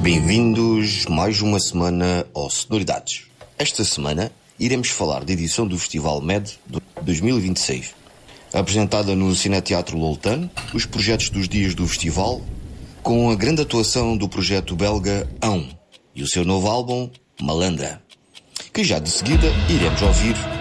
Bem-vindos mais uma semana ao Sonoridades. Esta semana iremos falar da edição do Festival MED 2026. Apresentada no Cineteatro Loltano, os projetos dos dias do festival, com a grande atuação do projeto belga Ão e o seu novo álbum, Malandra, que já de seguida iremos ouvir